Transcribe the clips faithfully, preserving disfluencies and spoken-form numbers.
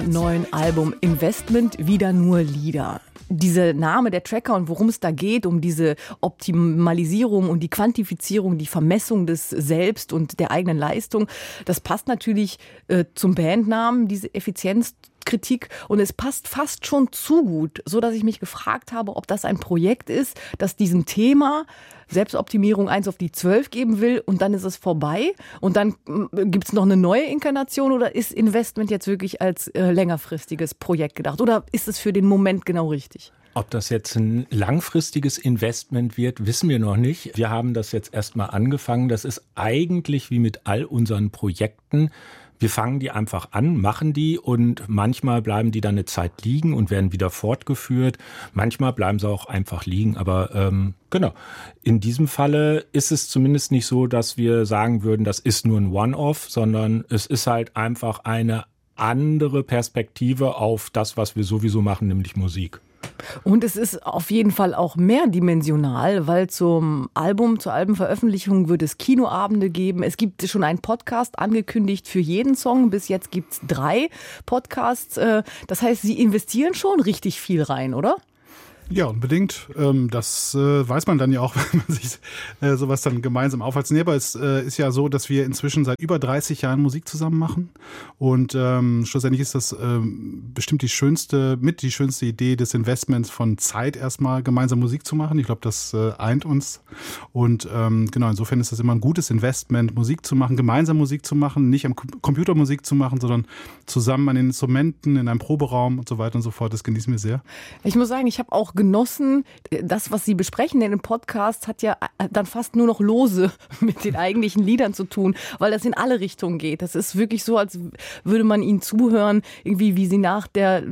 neuen Album Investment wieder nur Lieder. Dieser Name der Tracker und worum es da geht, um diese Optimalisierung und die Quantifizierung, die Vermessung des Selbst und der eigenen Leistung, das passt natürlich äh, zum Bandnamen, diese Effizienzkritik, und es passt fast schon zu gut, so dass ich mich gefragt habe, ob das ein Projekt ist, das diesem Thema Selbstoptimierung eins auf die zwölf geben will und dann ist es vorbei und dann gibt es noch eine neue Inkarnation, oder ist Investment jetzt wirklich als äh, längerfristiges Projekt gedacht oder ist es für den Moment genau richtig? Ob das jetzt ein langfristiges Investment wird, wissen wir noch nicht. Wir haben das jetzt erstmal angefangen. Das ist eigentlich wie mit all unseren Projekten. Wir fangen die einfach an, machen die und manchmal bleiben die dann eine Zeit liegen und werden wieder fortgeführt. Manchmal bleiben sie auch einfach liegen, aber ähm, genau. In diesem Falle ist es zumindest nicht so, dass wir sagen würden, das ist nur ein One-Off, sondern es ist halt einfach eine andere Perspektive auf das, was wir sowieso machen, nämlich Musik. Und es ist auf jeden Fall auch mehrdimensional, weil zum Album, zur Albenveröffentlichung wird es Kinoabende geben. Es gibt schon einen Podcast angekündigt für jeden Song. Bis jetzt gibt es drei Podcasts. Das heißt, Sie investieren schon richtig viel rein, oder? Ja, unbedingt. Das weiß man dann ja auch, wenn man sich sowas dann gemeinsam aufhält. Nee, aber es ist ja so, dass wir inzwischen seit über dreißig Jahren Musik zusammen machen. Und ähm, schlussendlich ist das ähm, bestimmt die schönste, mit die schönste Idee des Investments von Zeit, erstmal gemeinsam Musik zu machen. Ich glaube, das äh, eint uns. Und ähm, genau, insofern ist das immer ein gutes Investment, Musik zu machen, gemeinsam Musik zu machen, nicht am Computer Musik zu machen, sondern zusammen an den Instrumenten, in einem Proberaum und so weiter und so fort. Das genießen wir sehr. Ich muss sagen, ich habe auch genossen, das, was Sie besprechen in dem Podcast, hat ja dann fast nur noch lose mit den eigentlichen Liedern zu tun, weil das in alle Richtungen geht. Das ist wirklich so, als würde man Ihnen zuhören, irgendwie wie Sie nach der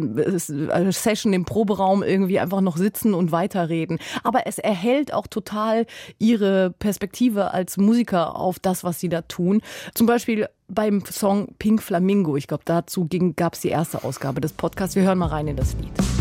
Session im Proberaum irgendwie einfach noch sitzen und weiterreden. Aber es erhält auch total Ihre Perspektive als Musiker auf das, was Sie da tun. Zum Beispiel beim Song Pink Flamingo. Ich glaube, dazu gab es die erste Ausgabe des Podcasts. Wir hören mal rein in das Lied.